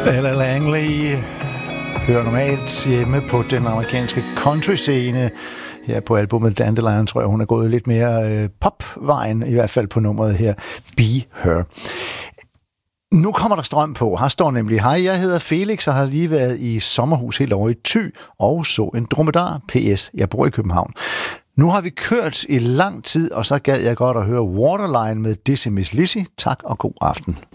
Ella Langley hører normalt hjemme på den amerikanske country-scene. Her på albumet Dandelion tror jeg, hun er gået lidt mere popvejen, i hvert fald på nummeret her, Be Her. Nu kommer der strøm på. Her står nemlig: hej, jeg hedder Felix og har lige været i sommerhus helt over i Thy og så en dromedar. PS, jeg bor i København. Nu har vi kørt i lang tid, og så gad jeg godt at høre Waterline med Dizzy Miss Lizzy. Tak og god aften.